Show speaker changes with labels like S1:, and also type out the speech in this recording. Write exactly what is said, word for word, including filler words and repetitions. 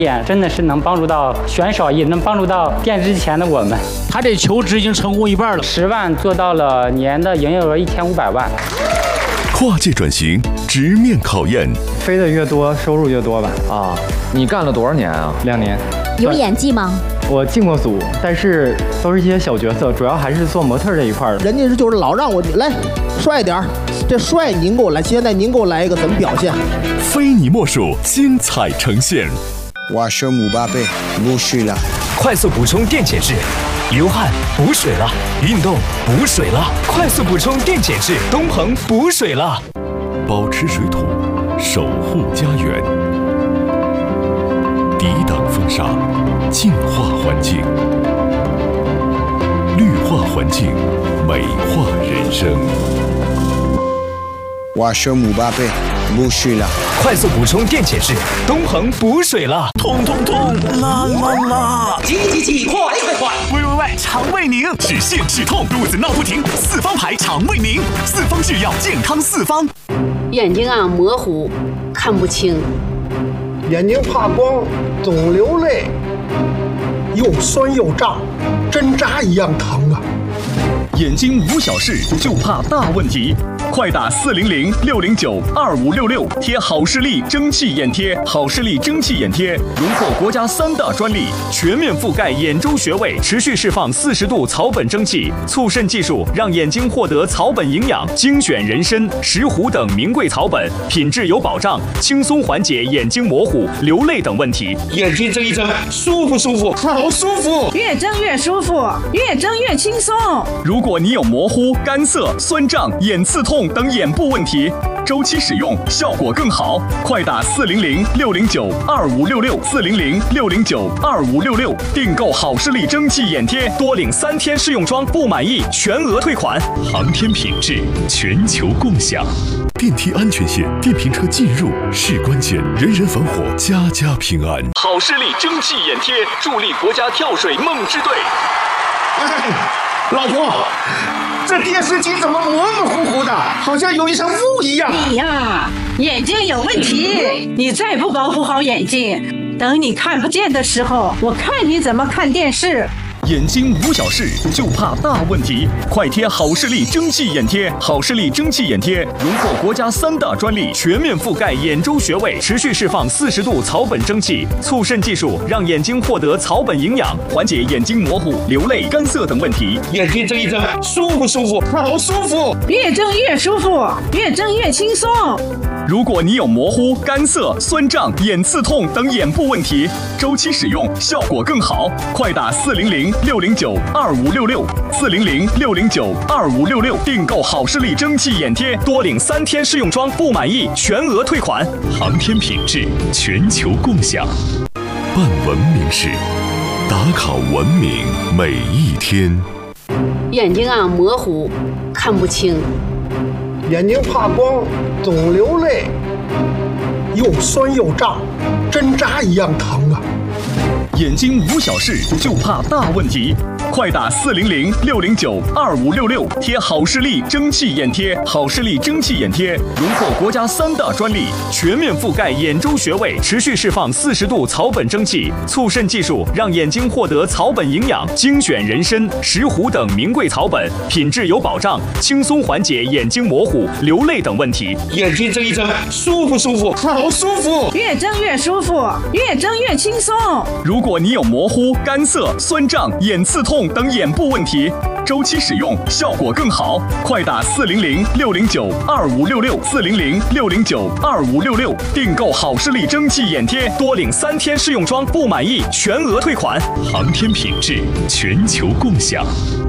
S1: 眼真的是能帮助到选手，也能帮助到电之前的我们。
S2: 他这求职已经成功一半了，
S1: 十万做到了年的营业额一千五百万。
S3: 跨界转型，直面考验。
S4: 飞得越多，收入越多吧。
S5: 啊，你干了多少年啊？
S4: 两年。
S6: 有演技吗？
S4: 我进过组，但是都是一些小角色，主要还是做模特这一块的。
S7: 人家是就是老让我来帅点儿，这帅您给我来，现在您给我来一个怎么表现？
S3: 非你莫属，精彩呈现。
S8: 我是姆巴佩，不水了。
S9: 快速补充电解质，流汗补水了，运动补水了，快速补充电解质，东鹏补水了。
S3: 保持水土，守护家园，抵挡风沙，净化环境，绿化环境，美化人生。
S8: 我是姆巴佩，不水了。
S9: 快速补充电解质，东鹏补水了。
S10: 痛痛痛，啦啦啦！
S11: 挤挤挤，快快快！
S10: 喂喂喂，肠胃宁，止泻止痛，肚子闹不停，四方牌肠胃宁，四方制药，健康四方。
S12: 眼睛啊模糊，看不清。
S13: 眼睛怕光，总流泪，又酸又胀，针扎一样疼啊！
S10: 眼睛无小事，就怕大问题。快打四零零六零九二五六六，贴好视力蒸汽眼贴。好视力蒸汽眼贴荣获国家三大专利，全面覆盖眼周穴位，持续释放四十度草本蒸汽，促渗技术让眼睛获得草本营养，精选人参、石斛等名贵草本，品质有保障，轻松缓解眼睛模糊、流泪等问题。
S11: 眼睛睁一睁，舒不舒服？好舒服，
S14: 越睁越舒服，越睁越轻松。
S10: 如果你有模糊、干涩、酸胀、眼刺痛等眼部问题，周期使用效果更好。快打四零零六零九二五六六，四零零六零九二五六六，订购好视力蒸汽眼贴，多领三天试用装，不满意全额退款。
S3: 航天品质，全球共享。电梯安全线，电瓶车进入是关键，人人防火，家家平安。
S10: 好视力蒸汽眼贴，助力国家跳水梦之队。
S11: 哎，老婆，这电视机怎么模模糊糊的，好像有一层雾一样？
S14: 你呀，眼睛有问题，你再不保护好眼睛，等你看不见的时候，我看你怎么看电视。
S10: 眼睛无小事，就怕大问题。快贴好视力蒸汽眼贴，好视力蒸汽眼贴荣获国家三大专利，全面覆盖眼周穴位，持续释放四十度草本蒸汽，促渗技术让眼睛获得草本营养，缓解眼睛模糊、流泪、干涩等问题。
S11: 眼睛睁一睁，舒不舒服？好舒服，
S14: 越睁越舒服，越睁越轻松。
S10: 如果你有模糊、干涩、酸胀、眼刺痛等眼部问题，周期使用效果更好。快打四零零六零九二五六六，四零零六零九二五六六，订购好视力蒸汽眼贴，多领三天试用装，不满意全额退款。
S3: 航天品质，全球共享。办文明事，打卡文明每一天。
S12: 眼睛啊模糊，看不清。
S13: 眼睛怕光，总流泪，又酸又胀，针扎一样疼啊！
S10: 眼睛无小事，就怕大问题。快打四零零六零九二五六六，贴好视力蒸汽眼贴。好视力蒸汽眼贴荣获国家三大专利，全面覆盖眼周穴位，持续释放四十度草本蒸汽，促渗技术让眼睛获得草本营养，精选人参、石斛等名贵草本，品质有保障，轻松缓解眼睛模糊、流泪等问题。
S11: 眼睛睁一睁，舒不舒服？好舒服，
S14: 越睁越舒服，越睁越轻松。
S10: 如果你有模糊、干涩、酸胀、眼刺痛等眼部问题，周期使用效果更好。快打四零零六零九二五六六，四零零六零九二五六六，订购好视力蒸汽眼贴，多领三天试用装，不满意全额退款。
S3: 航天品质，全球共享。